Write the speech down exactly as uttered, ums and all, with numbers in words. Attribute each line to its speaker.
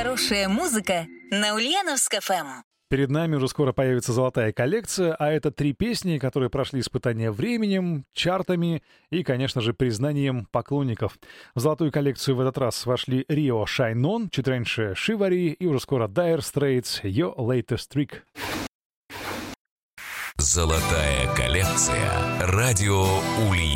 Speaker 1: Хорошая музыка на Ульяновск эф эм.
Speaker 2: Перед нами уже скоро появится золотая коллекция, а это три песни, которые прошли испытания временем, чартами и, конечно же, признанием поклонников. В золотую коллекцию в этот раз вошли Рио Shine On, чуть раньше Shivaree и уже скоро Dire Straits Your Latest Trick.
Speaker 3: Золотая коллекция. Радио Ульяновск.